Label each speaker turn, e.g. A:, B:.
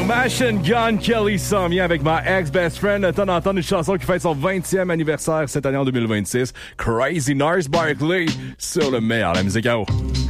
A: Machine Gun Kelly s'en vient avec ma ex-best friend. Le temps d'entendre une chanson qui fête son 20e anniversaire cette année en 2026. Crazy Nurse Barkley sur le meilleur de la musique à eau.